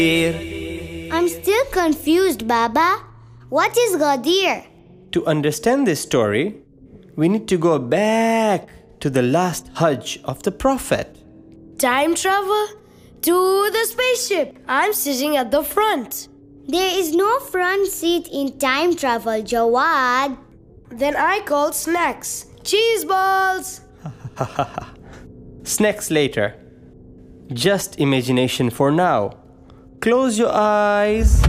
I'm still confused, Baba. What is Ghadir? To understand this story, we need to go back to the last Hajj of the Prophet. Time travel? To the spaceship. I'm sitting at the front. There is no front seat in time travel, Jawad. Then I call snacks. Cheese balls. Snacks later. Just imagination for now. Close your eyes.